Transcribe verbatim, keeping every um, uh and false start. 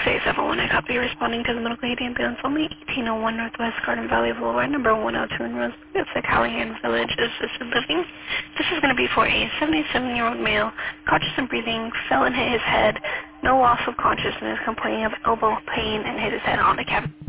eight seven one, I copy responding to the medical aid ambulance only, eighteen oh one Northwest Garden Valley Boulevard, number one oh two in Roseville. It's the Callahan Village Assisted Living. This is going to be for a seventy-seven-year-old male, conscious and breathing, fell and hit his head, no loss of consciousness, complaining of elbow pain, and hit his head on the cabin.